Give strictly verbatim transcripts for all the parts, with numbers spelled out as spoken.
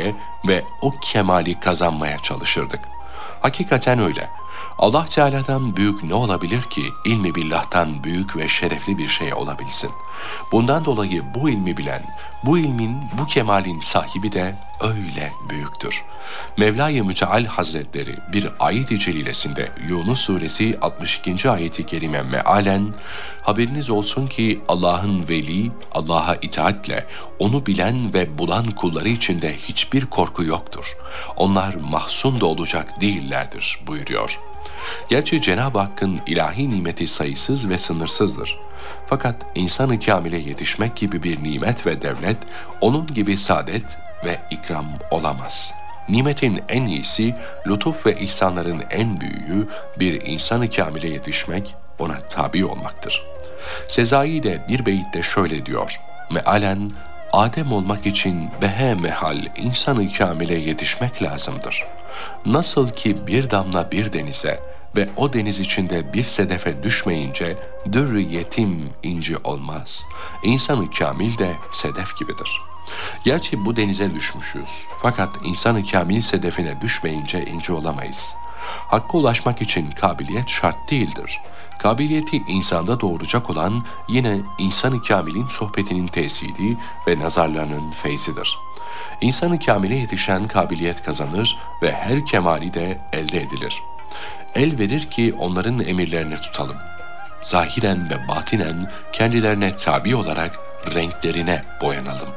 etmeye ve o kemali kazanmaya çalışırdık. Hakikaten öyle. Allah Teala'dan büyük ne olabilir ki ilmi billah'tan büyük ve şerefli bir şey olabilsin? Bundan dolayı bu ilmi bilen, bu ilmin, bu kemalin sahibi de öyle büyüktür. Mevla-i Müteal Hazretleri bir ayet-i celilesinde Yunus suresi altmış ikinci ayeti kerime mealen, haberiniz olsun ki Allah'ın veli, Allah'a itaatle, onu bilen ve bulan kulları içinde hiçbir korku yoktur. Onlar mahzun da olacak değillerdir buyuruyor. Gerçi Cenab-ı Hakk'ın ilahi nimeti sayısız ve sınırsızdır. Fakat insan-ı kamile yetişmek gibi bir nimet ve devlet, onun gibi saadet ve ikram olamaz. Nimetin en iyisi, lütuf ve ihsanların en büyüğü bir insan-ı kamile yetişmek, ona tabi olmaktır. Sezai de bir beyitte şöyle diyor: mealen, Adem olmak için behemehal insan-ı kamile yetişmek lazımdır. Nasıl ki bir damla bir denize ve o deniz içinde bir sedefe düşmeyince dürr yetim inci olmaz. İnsan-ı kamil de sedef gibidir. Gerçi bu denize düşmüşüz. Fakat insan-ı kamil sedefine düşmeyince inci olamayız. Hakka ulaşmak için kabiliyet şart değildir. Kabiliyeti insanda doğuracak olan yine insan-ı kamilin sohbetinin tesiri ve nazarlarının feyzidir. İnsan-ı kamile yetişen kabiliyet kazanır ve her kemali de elde edilir. El verir ki onların emirlerini tutalım. Zahiren ve batinen kendilerine tabi olarak renklerine boyanalım.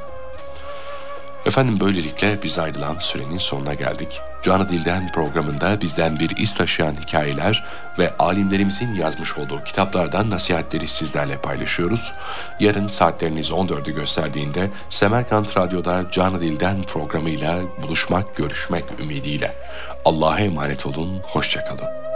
Efendim, böylelikle biz ayrılan sürenin sonuna geldik. Canı Dilden programında bizden bir iz taşıyan hikayeler ve alimlerimizin yazmış olduğu kitaplardan nasihatleri sizlerle paylaşıyoruz. Yarın saatleriniz on dördü gösterdiğinde Semerkant Radyo'da Canı Dilden programıyla buluşmak, görüşmek ümidiyle. Allah'a emanet olun, hoşça kalın.